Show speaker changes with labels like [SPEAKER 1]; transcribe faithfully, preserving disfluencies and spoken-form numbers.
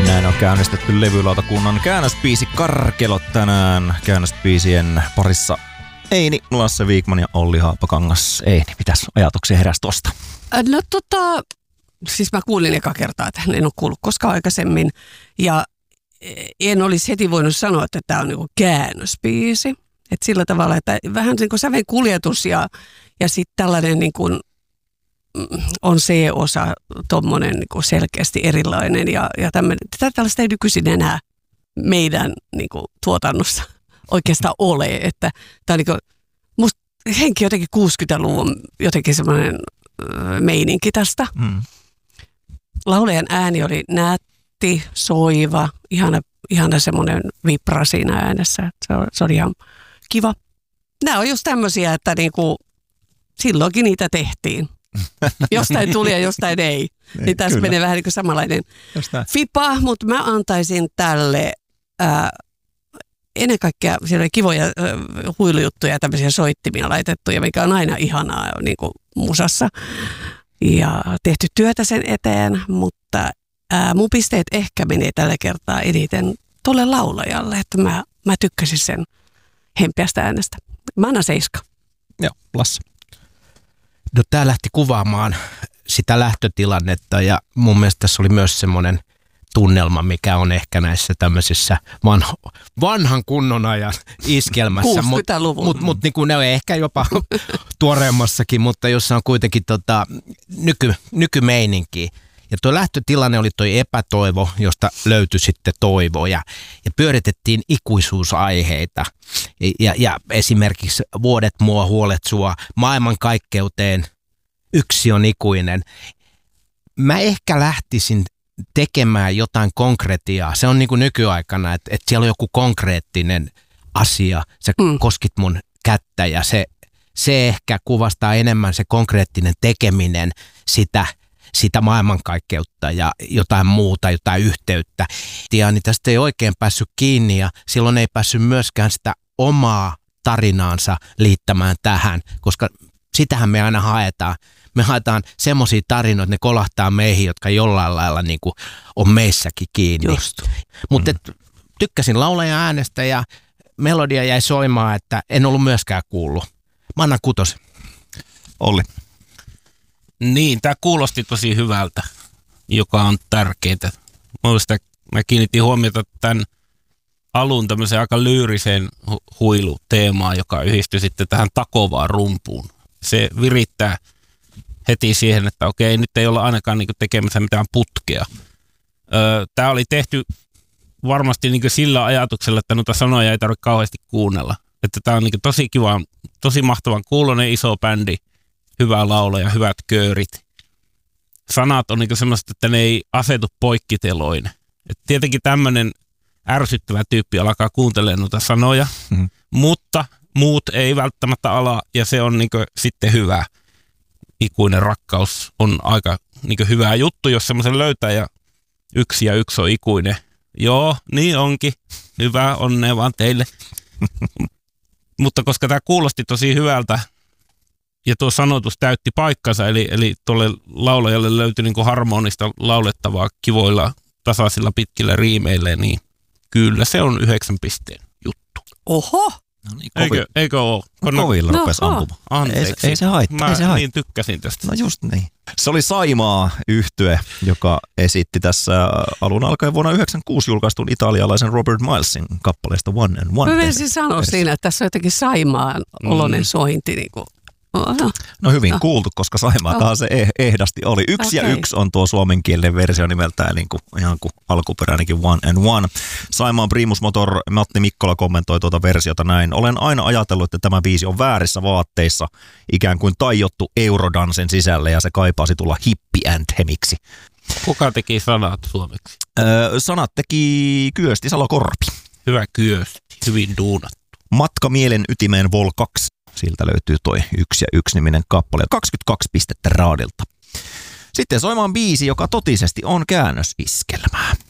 [SPEAKER 1] Näin on käynnistetty levylautakunnan käännösbiisi Karkelot tänään. Käännösbiisien parissa Eini, Lasse Wikman ja Olli Haapakangas. Eini, mitäs ajatuksia heräsi tosta?
[SPEAKER 2] No tota, siis mä kuulin eka kertaa, että en ole kuullut koskaan aikaisemmin. Ja en olisi heti voinut sanoa, että tämä on niinku käännösbiisi. Että sillä tavalla, että vähän niin kuin säven kuljetus ja, ja sitten tällainen niin kuin on C-osa tommonen niin kuin selkeästi erilainen. Ja, ja tämmöinen, tällaista ei nykyisin enää meidän niin kuin tuotannossa oikeastaan ole. Että tämä on niin kuin, musta henki jotenkin kuusikymmentäluvun jotenkin semmoinen meininki tästä. Mm. Laulajan ääni oli nätti, soiva, ihana, ihana semmoinen vibra siinä äänessä. Se, se oli ihan kiva. Nämä on just tämmöisiä, että niinku, silloinkin niitä tehtiin. Jostain tuli ja jostain ei. Niin, niin tässä kyllä menee vähän niin kuin samanlainen fipa, mutta mä antaisin tälle ää, ennen kaikkea siellä oli kivoja ää, huilujuttuja ja tämmöisiä soittimia laitettuja, mikä on aina ihanaa niin kuin musassa. Ja tehty työtä sen eteen, mutta ää, mun pisteet ehkä menee tällä kertaa eniten tolle laulajalle, että mä, mä tykkäsin sen hempeästä äänestä. Mä annan seiska.
[SPEAKER 1] Joo, Lasse.
[SPEAKER 3] No tää lähti kuvaamaan sitä lähtötilannetta ja mun mielestä tässä oli myös semmoinen tunnelma, mikä on ehkä näissä tämmöisissä vanho, vanhan kunnon ajan iskelmässä.
[SPEAKER 2] kuusikymmentäluvun.
[SPEAKER 3] Mutta mut, niinku ne on ehkä jopa tuoreemmassakin, mutta jossa on kuitenkin tota, nyky, nykymeininki. Ja tuo lähtötilanne oli toi epätoivo, josta löytyi sitten toivo ja, ja pyöritettiin ikuisuusaiheita. Ja, ja, ja esimerkiksi vuodet mua, huolet sua, maailmankaikkeuteen, yksi on ikuinen. Mä ehkä lähtisin tekemään jotain konkretiaa. Se on niin kuin nykyaikana, että, että siellä on joku konkreettinen asia. Sä mm. koskit mun kättä ja se, se ehkä kuvastaa enemmän se konkreettinen tekeminen sitä sitä maailmankaikkeutta ja jotain muuta, jotain yhteyttä. Ja niin tästä ei oikein päässyt kiinni ja silloin ei päässyt myöskään sitä omaa tarinaansa liittämään tähän, koska sitähän me aina haetaan. Me haetaan semmoisia tarinoita, että ne kolahtaa meihin, jotka jollain lailla niin kuin on meissäkin kiinni. Mutta mm. tykkäsin laulajan äänestä ja melodia jäi soimaan, että en ollut myöskään kuullut. Mä annan kutos.
[SPEAKER 1] Olli.
[SPEAKER 4] Niin, tämä kuulosti tosi hyvältä, joka on tärkeintä. Mä, mä kiinnitin huomiota tämän alun tämmöiseen aika lyyriseen hu- huiluteemaan, joka yhdistyi sitten tähän takovaan rumpuun. Se virittää heti siihen, että okei, nyt ei olla ainakaan niinku tekemässä mitään putkea. Öö, tämä oli tehty varmasti niinku sillä ajatuksella, että noita sanoja ei tarvitse kauheasti kuunnella. Että tämä on niinku tosi kiva, tosi mahtavan kuuloinen iso bändi. Hyvä laulaja, hyvät köörit. Sanat on niinku semmoiset, että ne ei asetu poikkiteloin. Et tietenkin tämmöinen ärsyttävä tyyppi alkaa kuuntelemaan noita sanoja, mm-hmm. mutta muut ei välttämättä ala ja se on niinku sitten hyvä. Ikuinen rakkaus on aika niinku hyvä juttu, jos semmoisen löytää ja yksi ja yksi on ikuinen. Joo, niin onkin. Hyvä, onnea vaan teille. Mutta koska tämä kuulosti tosi hyvältä, ja tuo sanotus täytti paikkansa, eli, eli tuolle laulajalle löytyi niin kuin harmonista laulettavaa kivoilla tasaisilla pitkillä riimeillä, niin kyllä se on yhdeksän pisteen juttu.
[SPEAKER 2] Oho!
[SPEAKER 1] No niin,
[SPEAKER 4] eikö, eikö ole?
[SPEAKER 1] No, kovilla no, rupesi ampumaan.
[SPEAKER 4] Anteeksi.
[SPEAKER 1] Ei, ei se haittaa.
[SPEAKER 4] Mä
[SPEAKER 1] ei se haittaa.
[SPEAKER 4] niin tykkäsin tästä.
[SPEAKER 1] No just niin. Se oli Saimaa -yhtye, joka esitti tässä alun alkaen vuonna yhdeksänkymmentäkuusi julkaistun italialaisen Robert Milesin kappaleesta One and One.
[SPEAKER 2] Mä menisin sanoa siinä, että tässä on jotenkin Saimaan oloinen mm. sointi niin kuin. Oh.
[SPEAKER 1] No hyvin oh. kuultu, koska Saimaatahan oh. se ehdasti oli. Yksi okay. ja yksi on tuo suomenkielinen versio nimeltään niin kuin, ihan kuin alkuperäinenkin One and One. Saimaan primus motor Matti Mikkola kommentoi tuota versiota näin. Olen aina ajatellut, että tämä biisi on väärissä vaatteissa, ikään kuin taijottu Eurodansen sisälle ja se kaipaasi tulla hippi-anthemiksi.
[SPEAKER 4] Kuka teki sanat suomeksi?
[SPEAKER 1] Öö, sanat teki Kyösti Salokorpi.
[SPEAKER 4] Hyvä Kyösti, hyvin duunattu.
[SPEAKER 1] Matka mielen ytimeen Vol kaksi. Siltä löytyy toi yksi ja yksi niminen kappale. kaksikymmentäkaksi pistettä raadilta. Sitten soimaan biisi, joka totisesti on käännösiskelmää.